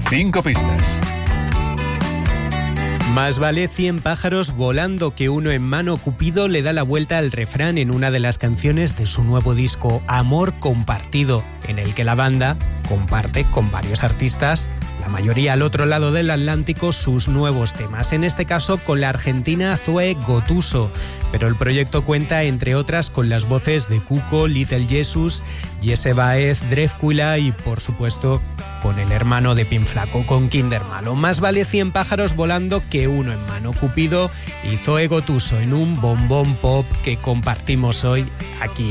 5 pistas. Más vale 100 pájaros volando que uno en mano. Cupido le da la vuelta al refrán en una de las canciones de su nuevo disco Amor Compartido, en el que la banda comparte con varios artistas, la mayoría al otro lado del Atlántico, sus nuevos temas, en este caso con la argentina Zoe Gotuso. Pero el proyecto cuenta, entre otras, con las voces de Cuco, Little Jesus, Jesse Baez, Drefquila y, por supuesto, con el hermano de Pinflaco, con Kinder Malo. Más vale 100 pájaros volando que uno en mano. Cupido y Zoe Gotuso en un bombón pop que compartimos hoy aquí